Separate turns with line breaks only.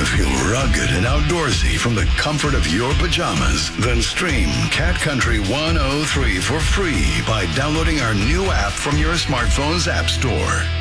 to feel rugged and outdoorsy from the comfort of your pajamas? Then stream Cat Country 103 for free by downloading our new app from your smartphone's app store.